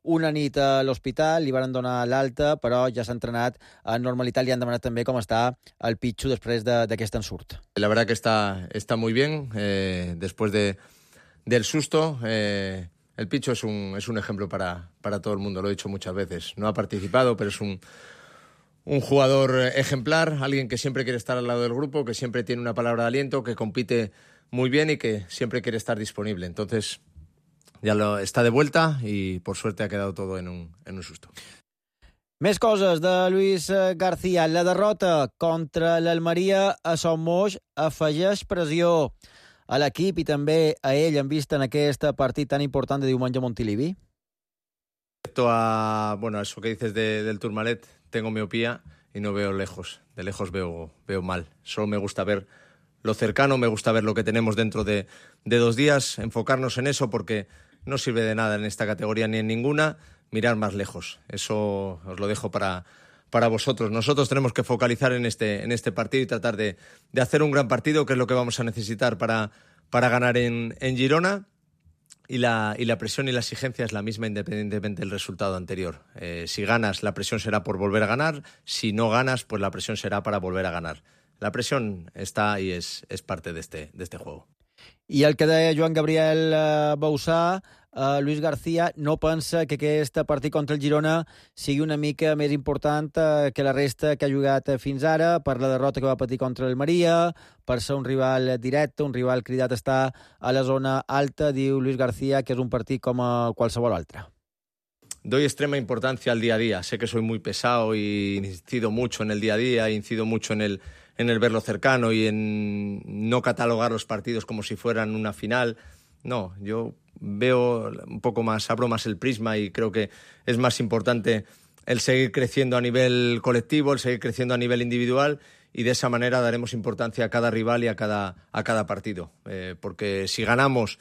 una nit a l'hospital, li van donar l'alta, però ja s'ha entrenat en normalitat. Li han demanat també com està el Pichu després d'aquest ensurt. La verdad que está muy bien, después del susto. El Pichu es un ejemplo para todo el mundo, lo he dicho muchas veces. No ha participado, pero es un jugador ejemplar, alguien que siempre quiere estar al lado del grupo, que siempre tiene una palabra de aliento, que compite muy bien y que siempre quiere estar disponible. Entonces ya está de vuelta y por suerte ha quedado todo en un susto. Més coses de Luis García. La derrota contra l'Almeria a Son Moix afegeix pressió a l'equip i també a ell en vista en aquest partit tan important de diumenge a Montilivi? Respecto a eso que dices del Tourmalet, tengo miopía y no veo lejos. De lejos veo mal. Solo me gusta ver lo cercano, me gusta ver lo que tenemos dentro de 2 días, enfocarnos en eso porque no sirve de nada en esta categoría ni en ninguna mirar más lejos. Eso os lo dejo para vosotros. Nosotros tenemos que focalizar en este partido y tratar de hacer un gran partido, que es lo que vamos a necesitar para ganar en Girona. Y la presión y la exigencia es la misma independientemente del resultado anterior. Si ganas, la presión será por volver a ganar. Si no ganas, pues la presión será para volver a ganar. La presión está y es parte de este juego. I el que deia Joan Gabriel Bausà, Luis García no pensa que aquest partit contra el Girona sigui una mica més important que la resta que ha jugat fins ara, per la derrota que va patir contra l'Almeria, per ser un rival directe, un rival cridat a estar a la zona alta. Diu Luis García que és un partit com qualsevol altre. Doy extrema importancia al día a día. Sé que soy muy pesado y incido mucho en el día a día, incido mucho en el verlo cercano y en no catalogar los partidos como si fueran una final. No, yo veo un poco más, abro más el prisma y creo que es más importante el seguir creciendo a nivel colectivo, el seguir creciendo a nivel individual, y de esa manera daremos importancia a cada rival y a cada partido. Porque si ganamos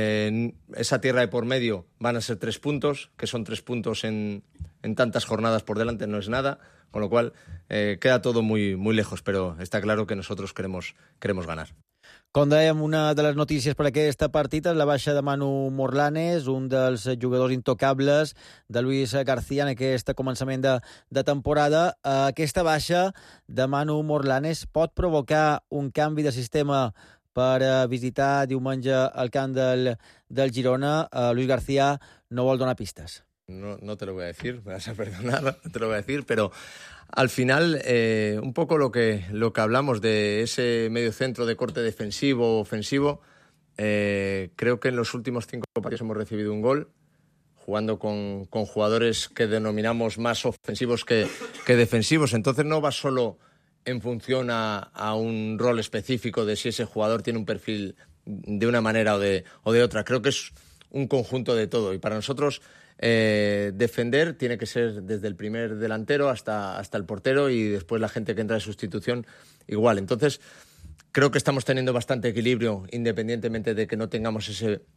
esa tierra de por medio van a ser 3 puntos, que son 3 puntos en tantas jornadas por delante, no es nada, con lo cual queda todo muy, muy lejos, pero está claro que nosotros queremos ganar. Com dèiem, una de les notícies per aquest partit és la baixa de Manu Morlanes, un dels jugadors intocables de Luis García en aquest començament de temporada. Aquesta baixa de Manu Morlanes pot provocar un canvi de sistema per visitar diumenge el camp del Girona. Luis García no vol donar pistes. No te lo voy a decir, me vas a perdonar, no te lo voy a decir, pero al final un poco lo que hablamos de ese medio centro de corte defensivo o ofensivo, creo que en los últimos 5 partidos hemos recibido un gol, jugando con jugadores que denominamos más ofensivos que defensivos. Entonces no va solo en función a un rol específico de si ese jugador tiene un perfil de una manera o de otra. Creo que es un conjunto de todo, y para nosotros defender tiene que ser desde el primer delantero hasta el portero, y después la gente que entra de sustitución igual. Entonces creo que estamos teniendo bastante equilibrio, independientemente de que no tengamos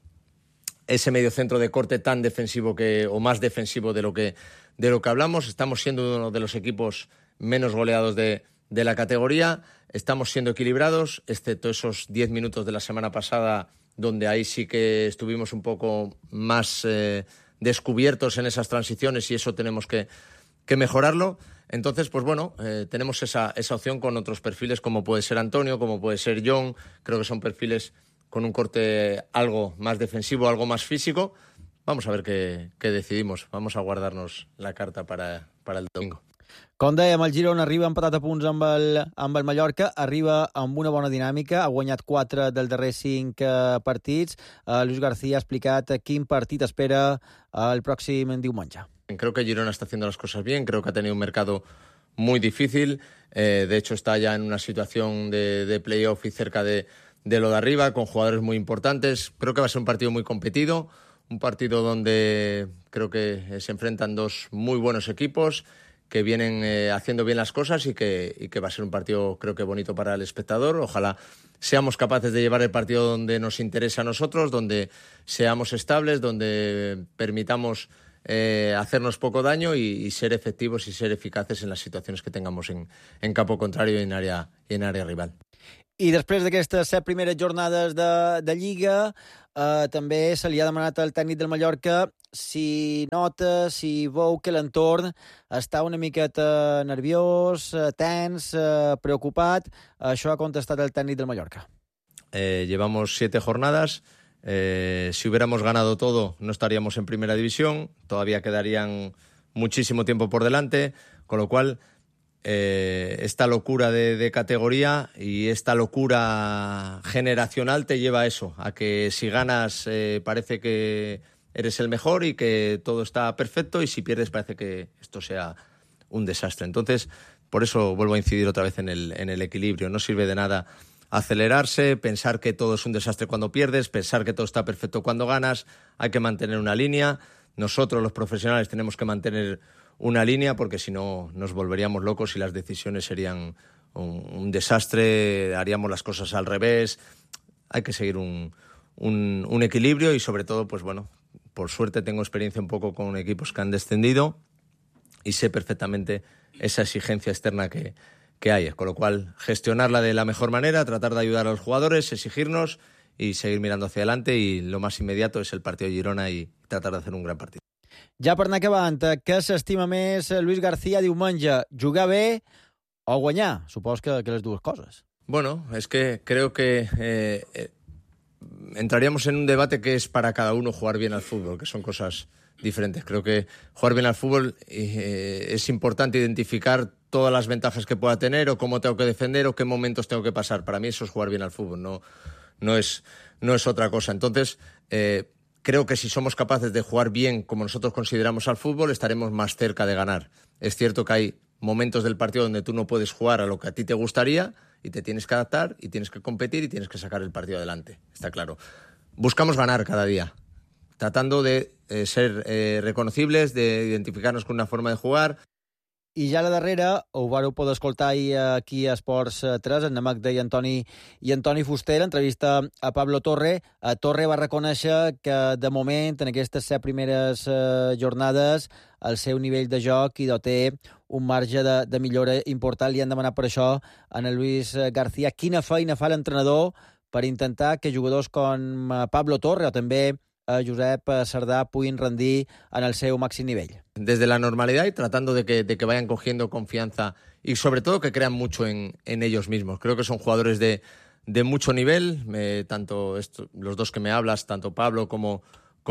ese medio centro de corte tan defensivo o más defensivo de lo que hablamos. Estamos siendo uno de los equipos menos goleados de la categoría, estamos siendo equilibrados, excepto esos 10 minutos de la semana pasada, donde ahí sí que estuvimos un poco más descubiertos en esas transiciones, y eso tenemos que mejorarlo. Entonces, pues bueno, tenemos esa opción con otros perfiles, como puede ser Antonio, como puede ser John. Creo que son perfiles con un corte algo más defensivo, algo más físico. Vamos a ver qué decidimos. Vamos a guardarnos la carta para el domingo. Com dèiem, el Girona arriba empatat a punts amb el Mallorca, arriba amb una bona dinàmica, ha guanyat 4 dels darrers 5 partits. Luis García ha explicat quin partit espera el pròxim diumenge. Creo que Girona está haciendo las cosas bien, creo que ha tenido un mercado muy difícil, de hecho está ya en una situación de playoff y cerca de lo de arriba, con jugadores muy importantes. Creo que va a ser un partido muy competido, un partido donde creo que se enfrentan 2 muy buenos equipos que vienen haciendo bien las cosas, y que va a ser un partido, creo que bonito para el espectador. Ojalá seamos capaces de llevar el partido donde nos interesa a nosotros, donde seamos estables, donde permitamos hacernos poco daño y ser efectivos y ser eficaces en las situaciones que tengamos en campo contrario y en área rival. I després d'aquestes 7 primeres jornades de Lliga, també se li ha demanat al tècnic del Mallorca si nota, si veu que l'entorn està una miqueta nerviós, tens, preocupat. Això ha contestat el tècnic del Mallorca. Llevamos 7 jornadas. Si hubiéramos ganado todo, no estaríamos en primera división. Todavía quedarían muchísimo tiempo por delante, con lo cual esta locura de categoría y esta locura generacional te lleva a eso, a que si ganas parece que eres el mejor y que todo está perfecto, y si pierdes parece que esto sea un desastre. Entonces, por eso vuelvo a incidir otra vez en el equilibrio. No sirve de nada acelerarse, pensar que todo es un desastre cuando pierdes, pensar que todo está perfecto cuando ganas. Hay que mantener una línea. Nosotros, los profesionales, tenemos que mantener una línea, porque si no nos volveríamos locos y las decisiones serían un desastre, haríamos las cosas al revés. Hay que seguir un equilibrio y, sobre todo, pues bueno, por suerte tengo experiencia un poco con equipos que han descendido y sé perfectamente esa exigencia externa que hay, con lo cual gestionarla de la mejor manera, tratar de ayudar a los jugadores, exigirnos y seguir mirando hacia adelante, y lo más inmediato es el partido de Girona y tratar de hacer un gran partido. Ja per anar acabant, què s'estima més Luis García diumenge? Jugar bé o guanyar? Supos que les dues coses. Bueno, es que creo que entraríamos en un debate que es para cada uno jugar bien al fútbol, que son cosas diferentes. Creo que jugar bien al fútbol es importante identificar todas las ventajas que pueda tener, o cómo tengo que defender, o qué momentos tengo que pasar. Para mí eso es jugar bien al fútbol, no es otra cosa. Entonces, creo que si somos capaces de jugar bien como nosotros consideramos al fútbol, estaremos más cerca de ganar. Es cierto que hay momentos del partido donde tú no puedes jugar a lo que a ti te gustaría y te tienes que adaptar y tienes que competir y tienes que sacar el partido adelante, está claro. Buscamos ganar cada día, tratando de ser reconocibles, de identificarnos con una forma de jugar. I ja a la darrera, ho vareu poder escoltar ahir aquí a Esports 3, en Magda i Antoni Fuster, entrevista a Pablo Torre. Torre va reconèixer que, de moment, en aquestes 7 primeres jornades, el seu nivell de joc i té un marge de millora important. Li han demanat per això a Luis García quina feina fa l'entrenador per intentar que jugadors com Pablo Torre o també Josep Sardà puguin rendir en el seu màxim nivell. Desde la normalidad y tratando de que vayan cogiendo confianza y, sobre todo, que crean mucho en ellos mismos. Creo que son jugadores de mucho nivel, tanto los dos que me hablas, tanto Pablo como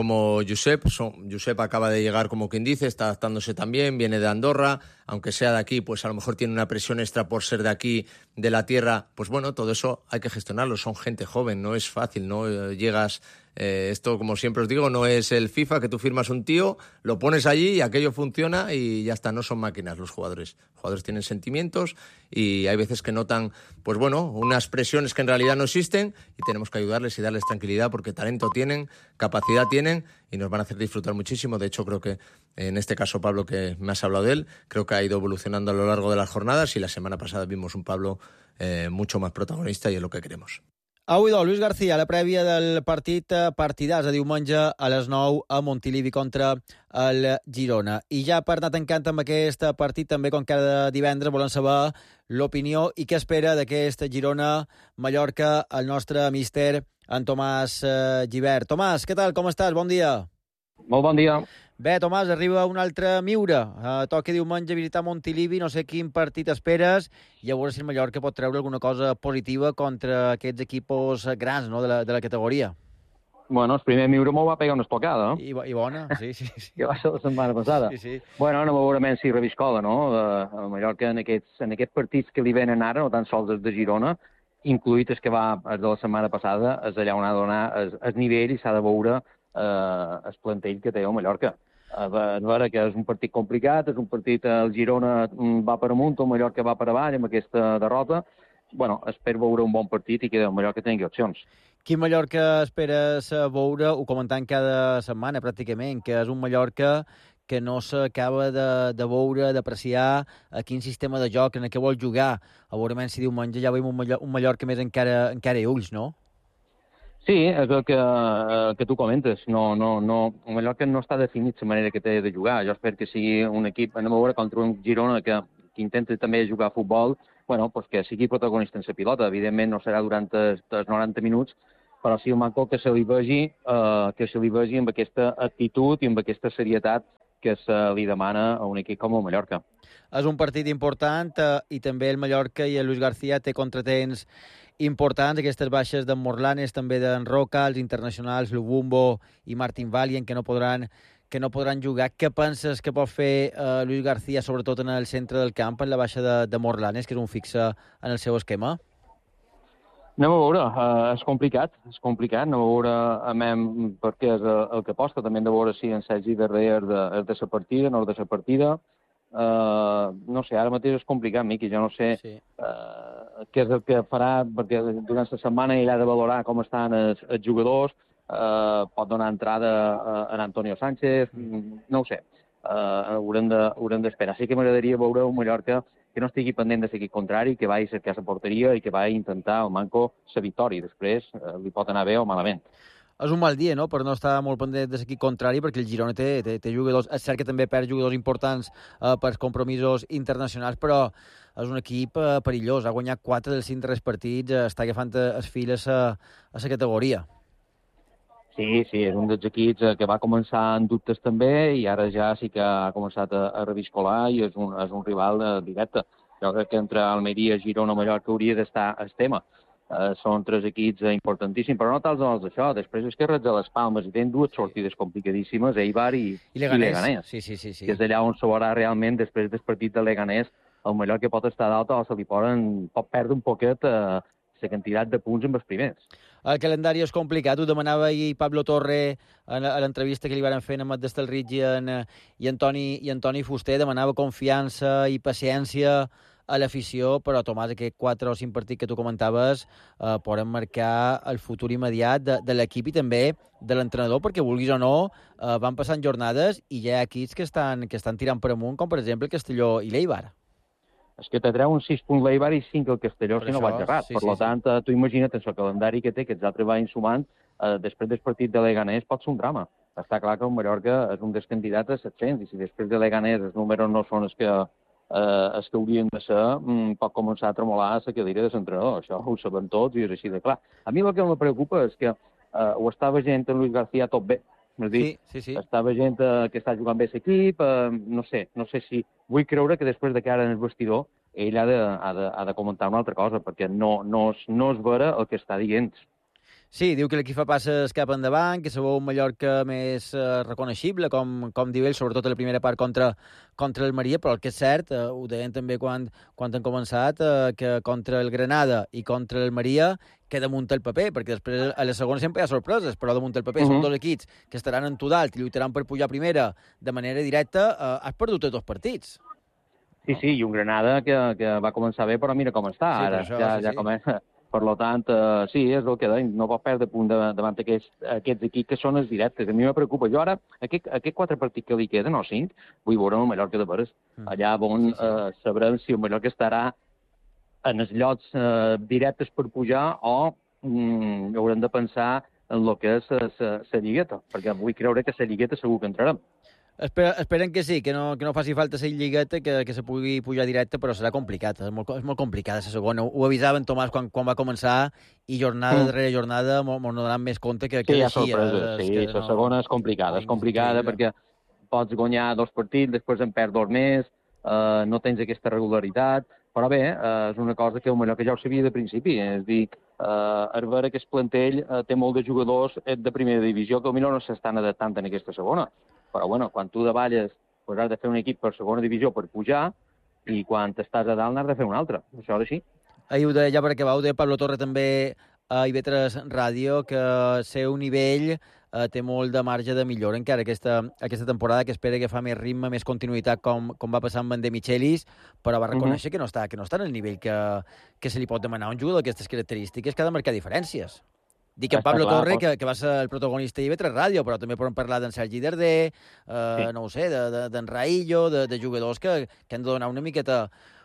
Josep. Josep acaba de llegar, como quien dice, está adaptándose también, viene de Andorra, aunque sea de aquí, pues a lo mejor tiene una presión extra por ser de aquí, de la tierra. Pues bueno, todo eso hay que gestionarlo, son gente joven, no es fácil, no llegas... esto, como siempre os digo, no es el FIFA, que tú firmas un tío, lo pones allí y aquello funciona y ya está. No son máquinas los jugadores. Los jugadores tienen sentimientos y hay veces que notan, pues bueno, unas presiones que en realidad no existen, y tenemos que ayudarles y darles tranquilidad, porque talento tienen, capacidad tienen y nos van a hacer disfrutar muchísimo. De hecho, creo que en este caso Pablo, que me has hablado de él, creo que ha ido evolucionando a lo largo de las jornadas, y la semana pasada vimos un Pablo mucho más protagonista, y es lo que queremos. Avui, Luis García, la prèvia del partit partidàs de diumenge a les 9 a Montilivi contra el Girona. I ja per anar tancant amb aquest partit, també com cada divendres, volem saber l'opinió i què espera d'aquest Girona-Mallorca el nostre míster, en Tomàs Gibert. Tomàs, què tal? Com estàs? Bon dia. Molt bon dia. Bé, Tomàs, arriba un altre Miura. Toca diumenge visitar Montilivi, no sé quin partit esperes, i a veure si el Mallorca pot treure alguna cosa positiva contra aquests equipos grans, no?, de la categoria. Bueno, el primer Miura m'ho va pegar una espocada, I bona, sí. Que va ser la setmana passada. Sí. Bueno, no veurem si reviscola, no? El Mallorca en aquests partits que li venen ara, no tan sols els de Girona, incluït el que va de la setmana passada, és allà on ha de donar el nivell, i s'ha de veure el plantell que té el Mallorca. A veure que és un partit complicat, és un partit, el Girona va per amunt, el Mallorca va per avall amb aquesta derrota. Bueno, espero veure un bon partit i que el Mallorca tingui opcions. Quin Mallorca esperes veure, ho comentant cada setmana pràcticament, que és un Mallorca que no s'acaba de veure, d'apreciar a quin sistema de joc, en què vol jugar. A veure si diumenge ja veiem un Mallorca més encara i ulls, no? Sí, és el que tu comentes. No, el Mallorca no està definit la manera que té de jugar. Jo espero que sigui un equip, anem a veure, contra un Girona que intenta també jugar a futbol, bueno, pues que sigui protagonista en la pilota. Evidentment no serà durant els 90 minuts, però sí el manco que se li vegi amb aquesta actitud i amb aquesta serietat que se li demana a un equip com el Mallorca. És un partit important i també el Mallorca i el Luis García té contratemps importants, aquestes baixes d'en Morlanes, també d'en Roca, els internacionals Lubumbo i Martin Valien, que no podran jugar. Què penses que pot fer Luis García, sobretot en el centre del camp, en la baixa de Morlanes, que és un fixe en el seu esquema? Anem a veure, és complicat, anem a veure perquè és el que aposta, també hem de veure si en Sergi Darder és de la partida, no és de la partida. No sé, ara mateix és complicat, Miqui, jo no sé què és el que farà, perquè durant la setmana ell ha de valorar com estan els jugadors, pot donar entrada a Antonio Sánchez, no ho sé, haurem d'esperar. Sí que m'agradaria veure un Mallorca que no estigui pendent de l'equip contrari, que vagi a cercar la porteria i que vagi a intentar el manco la victòria. Després li pot anar bé o malament. És un mal dia, no?, per no estar molt pendent de l'equip contrari, perquè el Girona té jugadors... És cert que també perd jugadors importants per compromisos internacionals, però és un equip perillós. Ha guanyat 4 dels 5 darrers partits, està agafant els fils a la categoria. Sí, és un dels equips que va començar en dubtes també i ara ja sí que ha començat a reviscolar i és un rival directe. Jo crec que entre Almeria, Girona, Mallorca hauria d'estar el tema. Són 3 equips importantíssims, però no tals els d'això. Després és que Reds de les Palmes i tenen 2 sortides complicadíssimes, Eibar i Leganés. Sí. Que és allà on se veurà realment, després del partit de Leganés, el Mallorca pot estar d'alta o se li pot perdre un poquet la quantitat de punts amb els primers. El calendari és complicat, ho demanava ahir Pablo Torre a l'entrevista que li van fer a Mat d'Estelrich i Antoni Fuster, demanava confiança i paciència a l'afició, però Tomàs, aquests 4 o 5 partits que tu comentaves poden marcar el futur immediat de l'equip i també de l'entrenador, perquè vulguis o no, van passant jornades i hi ha equips que estan tirant per amunt, com per exemple el Castelló i l'Eibar. És que te treu un 6 punts l'Eibar i 5 el Castelló, si no vaig errat. Per tant, tu imagina't el calendari que té, que els altres van sumant, després del partit de Leganés pot ser un drama. Està clar que el Mallorca és un dels candidats a 700, i si després de Leganés els números no són els que haurien de ser, pot començar a tremolar la cadira de l'entrenador. Això ho sabem tots i és així de clar. A mi el que em preocupa és que ho està veient en Luis García tot bé. Sí. Està veient que està jugant bé l'equip, no sé si vull creure que després de cara en el vestidor ell ha de comentar una altra cosa, perquè no és vera el que està dient. Sí, diu que l'equip fa passes cap endavant, que se veu un Mallorca més reconeixible, com diu ell, sobretot a la primera part contra el Maria, però el que és cert, ho deien també quan han començat, que contra el Granada i contra el Maria queda damunt el paper, perquè després a la segona sempre hi ha sorpreses, però damunt el paper són 2 equips que estaran en tu dalt i lluitaran per pujar primera de manera directa, has perdut tots 2 partits. Sí, i un Granada que va començar bé, però mira com està ara, ja comença. Per tant, sí, és el que deim, no pot perdre punt davant aquests equips que són els directes. A mi me preocupa. Jo ara, aquests 4 partits que li queden, o 5, vull veure el Mallorca de veres. Allà on sabrem si el Mallorca estarà en els llocs directes per pujar o haurem de pensar en el que és la lligueta, perquè vull creure que la lligueta segur que entrarem. Esperen que sí, que no faci falta la lligueta, que se pugui pujar directe, però serà complicat, és molt complicada la segona. Ho avisaven Tomàs quan va començar i jornada darrere jornada m'ho donaran més compte que hi ha sorpreses. Sí, la segona és complicada perquè pots guanyar 2 partits, després en perds 2 més, no tens aquesta regularitat, però bé, és una cosa que el Mallorca ja ho sabia de principi, és dir, a veure que el plantell té molt de jugadors de primera divisió que potser no s'estan adaptant en aquesta segona. Però, quan tu davalles, has de fer un equip per segona divisió per pujar i quan estàs a dalt n'has de fer un altre. Això és així. Ahir ho deia, ja per acabar, ho deia Pablo Torre també a IB3 Ràdio, que el seu nivell té molt de marge de millora encara aquesta temporada, que espera que fa més ritme, més continuïtat, com va passar amb en De Michelis, però va reconèixer que no està en el nivell que se li pot demanar a un jugador d'aquestes característiques, que ha de marcar diferències. Dic en Pablo Torre, que va ser el protagonista d'IB3 Ràdio, però també podem parlar d'en Sergi Darder, no ho sé, d'en Raillo, de jugadors que han de donar una miqueta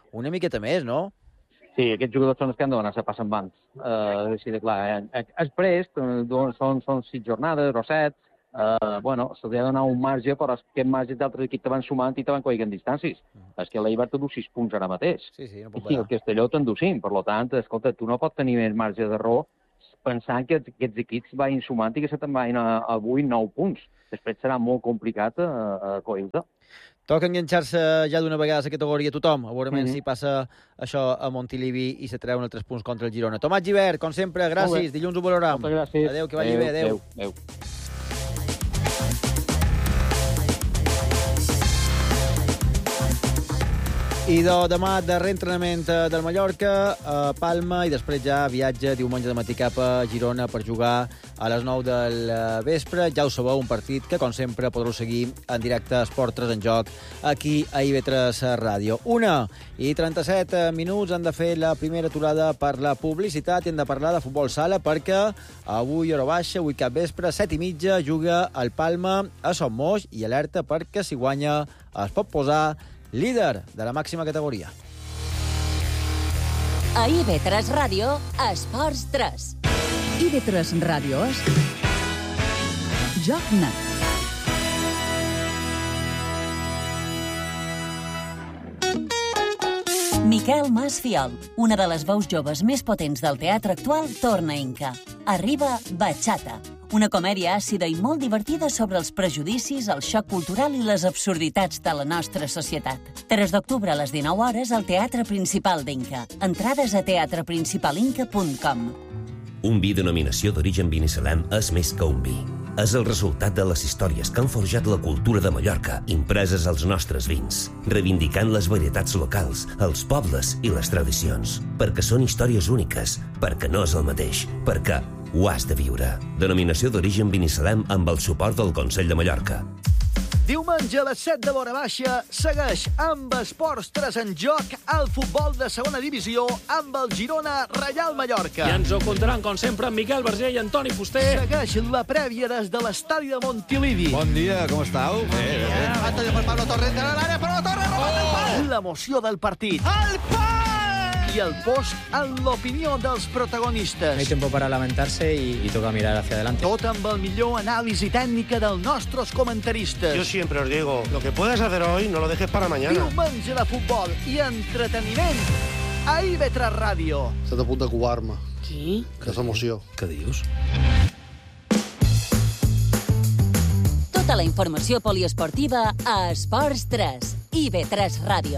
més, no? Sí, aquests jugadors són els que han de donar la passa en bancs. Així de clar. Els prest són 6 jornades o 7, se li ha donat un marge, però aquest marge d'altres equips te van sumant i te van coiguent distàncies. És que l'Eibar t'endú 6 punts ara mateix. Sí, no pot I el Castelló t'endú 5. Per tant, escolta, tu no pots tenir més marge d'error pensant que aquests equips vagin sumant i que se te'n vagin a 8, 9 punts. Després serà molt complicat a coir-te. Toca enganxar-se ja d'una vegada a la categoria tothom. A veure si passa això a Montilivi i se treuen 3 punts contra el Girona. Tomàs Gibert, com sempre, gràcies. Dilluns ho valorem. Moltes gràcies. Adéu, que vagi bé. Adéu. I demà, darrer entrenament del Mallorca, a Palma, i després ja viatge diumenge de matí cap a Girona per jugar a les 9 del vespre. Ja ho sabeu, un partit que, com sempre, podreu seguir en directe a Esport 3 en Joc, aquí a IB3 Ràdio. 1:37 han de fer la primera aturada per la publicitat i hem de parlar de futbol sala perquè avui, hora baixa, avui cap vespre, 7:30, juga el Palma a Son Moix i alerta perquè si guanya es pot posar líder de la màxima categoria. A IB3 Ràdio, Esports 3. IB3 Ràdio és Joc Net. Miquel Mas Fiol, una de les veus joves més potents del teatre actual, torna a Inca. Arriba Bachata, una comèdia àcida i molt divertida sobre els prejudicis, el xoc cultural i les absurditats de la nostra societat. 3 d'octubre a les 19 hores al Teatre Principal d'Inca. Entrades a teatreprincipalinca.com. Un vi denominació d'origen Binissalem és més que un vi. És el resultat de les històries que han forjat la cultura de Mallorca, impreses als nostres vins, reivindicant les varietats locals, els pobles i les tradicions. Perquè són històries úniques, perquè no és el mateix, perquè ho has de viure. Denominació d'origen Binissalem amb el suport del Consell de Mallorca. Diumenge a les 7 de l'hora baixa segueix amb Esports 3 en Joc el futbol de segona divisió amb el Girona Reial Mallorca. I ens ho contaran, com sempre, amb Miquel Verger i Antoni Fuster. Segueix la prèvia des de l'estadi de Montilivi. Bon dia, com estàu? Bé. Per Pablo Torres de l'àrea, però la Torre roba l'emoció del partit. El pal! I el post en l'opinió dels protagonistes. No hay tiempo para lamentarse y toca mirar hacia adelante. Tot amb el millor anàlisi tècnica dels nostres comentaristes. Yo siempre os digo, lo que puedas hacer hoy no lo dejes para mañana. Diumenge de futbol i entreteniment a IB3 Ràdio. Estat a punt de covar-me. Sí? Que és emoció. Què dius? Tota la informació poliesportiva a Esports 3. IB3 Ràdio.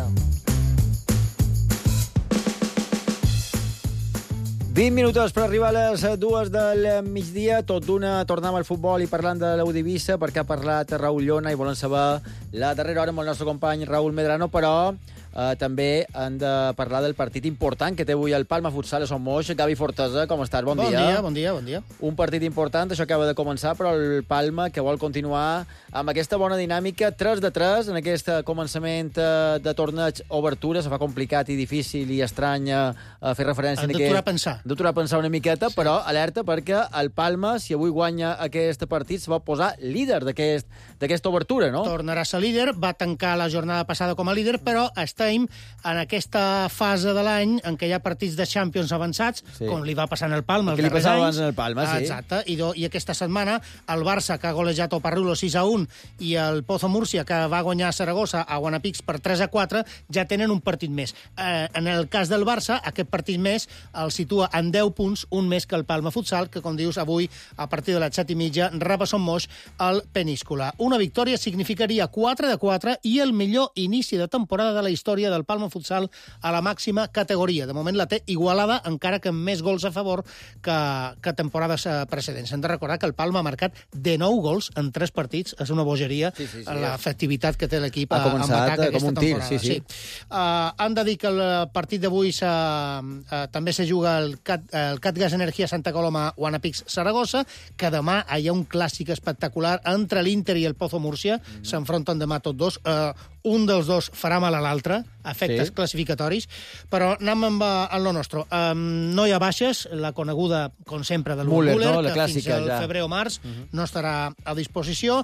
20 minuts per arribar a les 2 del migdia. Tot d'una tornem al futbol i parlant de l'Eudivisa perquè ha parlat Raül Llona i volen saber la darrera hora amb el nostre company Raül Medrano, però també han de parlar del partit important que té avui el Palma Futsal a Son Moix. Gavi Fortesa, com estàs? Bon dia. Bon dia. Un partit important, això acaba de començar, però el Palma que vol continuar amb aquesta bona dinàmica, 3-3 en aquest començament de torneig. Obertura, se fa complicat i difícil i estrany a fer referència Han d'aturar a pensar. D'aturar a pensar una miqueta, sí. Però alerta perquè el Palma, si avui guanya aquest partit, se va posar líder d'aquesta obertura, no? Tornarà a ser líder, va tancar la jornada passada com a líder, però estem en aquesta fase de l'any en què hi ha partits de Champions avançats, sí. Com li va passar en el Palma els darrers anys. En el Palma, sí. Exacte, i aquesta setmana el Barça, que ha golejat el Parrulo 6-1, i el Pozo Múrcia, que va guanyar a Saragossa a Guanapics per 3-4, ja tenen un partit més. En el cas del Barça, aquest partit més el situa en 10 punts, un més que el Palma Futsal, que, com dius, avui, a partir de les 7:30, rep a Son Moix el Peníscola. Una victòria significaria 4-4 i el millor inici de temporada de la història del Palma Futsal a la màxima categoria. De moment la té igualada, encara que amb més gols a favor que temporades precedents. Hem de recordar que el Palma ha marcat de 9 gols en 3 partits. És una bogeria, sí. L'efectivitat que té l'equip en atac aquesta temporada. Sí. Han de dir que el partit d'avui també se juga el Catgas Energia Santa Coloma Guanapics Saragossa, que demà hi ha un clàssic espectacular entre l'Inter i el Pozo Múrcia. S'enfronten demà tots dos. Un dels dos farà mal a l'altre, efectes classificatoris, però anem amb el nostre. No hi ha baixes, la coneguda, com sempre, del Müller, no? Que clàssica, fins al febrer o març no estarà a disposició.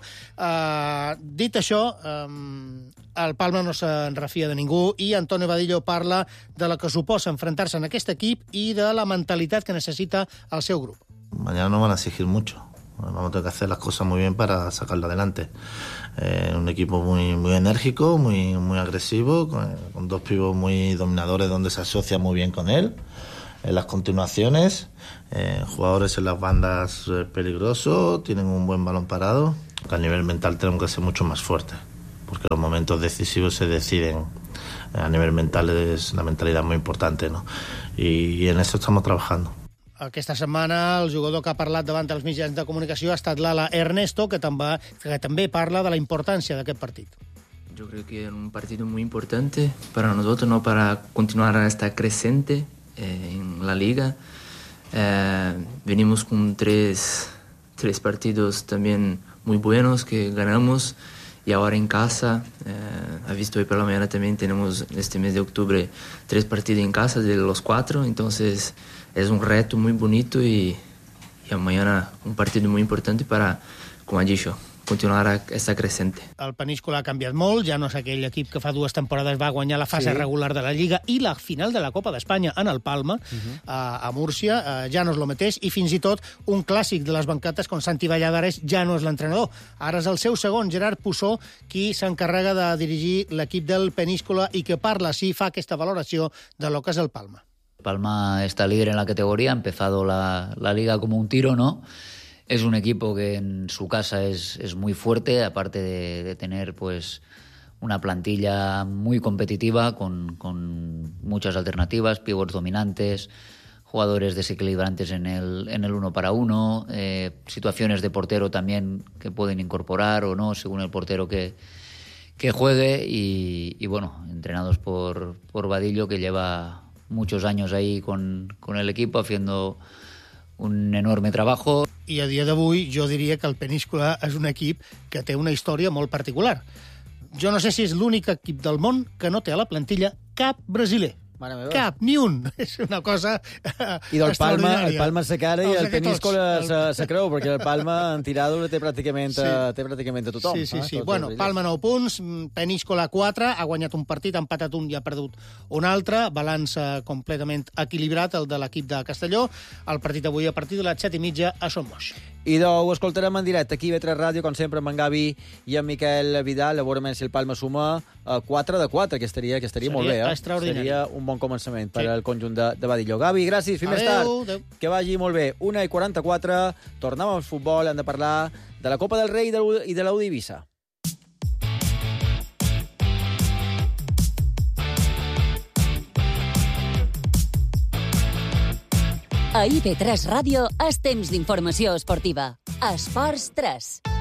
Dit això, el Palma no se'n refia de ningú i Antonio Vadillo parla de la que suposa enfrontar-se en aquest equip i de la mentalitat que necessita el seu grup. Mañana no van a exigir mucho. Vamos a tener que hacer las cosas muy bien para sacarlo adelante. Un equipo muy enérgico, muy agresivo, con dos pibos muy dominadores donde se asocia muy bien con él. En las continuaciones, jugadores en las bandas peligrosos, tienen un buen balón parado. A nivel mental tenemos que ser mucho más fuertes, porque los momentos decisivos se deciden. A nivel mental es la mentalidad muy importante, ¿no? Y en eso estamos trabajando. Aquesta setmana el jugador que ha parlat davant dels mitjans de comunicació ha estat l'ala Ernesto, que també parla de la importància d'aquest partit. Yo creo que es un partido muy importante para nosotros, ¿no? Para continuar a estar creciente en la liga. Venimos con tres partidos también muy buenos que ganamos. Y ahora en casa, ha visto hoy por la mañana también tenemos este mes de octubre 3 partidos en casa de los 4, entonces es un reto muy bonito y mañana un partido muy importante para, como ha dicho, continuar a estar creciente. El Peníscola ha canviat molt, ja no és aquell equip que fa 2 temporades va guanyar la fase regular de la Lliga i la final de la Copa d'Espanya en el Palma, a Múrcia, ja no és el mateix, i fins i tot un clàssic de les banquetes com Santi Valladares ja no és l'entrenador. Ara és el seu segon, Gerard Pussó, qui s'encarrega de dirigir l'equip del Peníscola i que parla, sí, fa aquesta valoració de lo que és el Palma. Palma está líder en la categoría, ha empezado la liga como un tiro, ¿no? Es un equipo que en su casa es muy fuerte, aparte de tener pues una plantilla muy competitiva con muchas alternativas, pivots dominantes, jugadores desequilibrantes en el 1 para 1, situaciones de portero también que pueden incorporar o no, según el portero que juegue y bueno, entrenados por Vadillo, que lleva muchos años ahí con el equipo haciendo un enorme trabajo. I a dia d'avui jo diria que el Peníscola és un equip que té una història molt particular. Jo no sé si és l'únic equip del món que no té a la plantilla cap brasiler. Cap, ni un. És una cosa extraordinària. El Palma se cara i el Peníscola se creu, perquè el Palma en tirada té pràcticament a tothom. Sí. Bueno, Palma 9 punts, Peníscola 4, ha guanyat un partit, ha empatat un i ha perdut un altre, balanç completament equilibrat, el de l'equip de Castelló. El partit avui a partir de les 7:30 a Son Moix. I ho escoltarem en directe aquí a B3 Ràdio, com sempre, amb en Gavi i en Miquel Vidal. A veure si el Palma suma 4 de 4, que estaria molt bé. Seria un bon començament per al conjunt de Vadillo. Gavi, gràcies, fins més tard. Que vagi molt bé. 1:44, tornem al futbol, hem de parlar de la Copa del Rei i de l'Audi Ibiza. A IB3 Ràdio és temps d'informació esportiva. Esports 3.